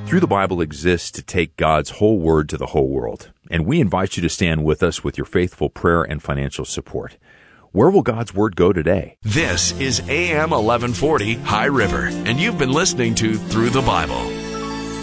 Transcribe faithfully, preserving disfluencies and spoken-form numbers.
Through the Bible exists to take God's whole word to the whole world, and we invite you to stand with us with your faithful prayer and financial support. Where will God's word go today? This is A M eleven forty High River, and you've been listening to Through the Bible.